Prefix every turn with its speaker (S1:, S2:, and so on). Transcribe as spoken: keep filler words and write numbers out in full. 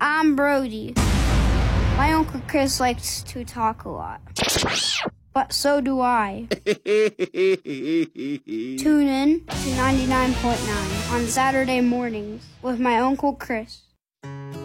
S1: I'm Brody. My Uncle Chris likes to talk a lot. But so do I. Tune in to ninety-nine point nine on Saturday mornings with my Uncle Chris.